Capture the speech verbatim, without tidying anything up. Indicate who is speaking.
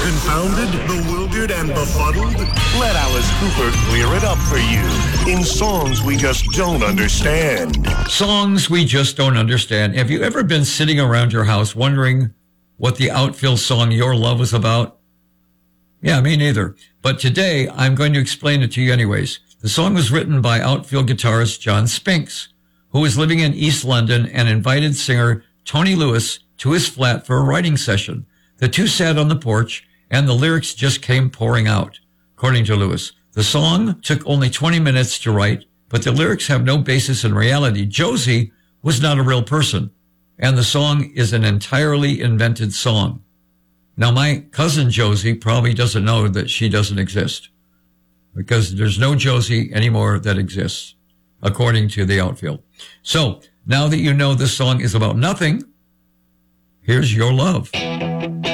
Speaker 1: Confounded, bewildered, and befuddled? Let Alice Cooper clear it up for you in songs we just don't understand.
Speaker 2: Songs we just don't understand. Have you ever been sitting around your house wondering what the Outfield song Your Love was about? Yeah, me neither. But today, I'm going to explain it to you anyways. The song was written by Outfield guitarist John Spinks, who was living in East London and invited singer Tony Lewis to his flat for a writing session. The two sat on the porch, and the lyrics just came pouring out. According to Lewis, the song took only twenty minutes to write, but the lyrics have no basis in reality. Josie was not a real person, and the song is an entirely invented song. Now, my cousin Josie probably doesn't know that she doesn't exist, because there's no Josie anymore that exists, according to the Outfield. So, now that you know this song is about nothing, here's Your Love.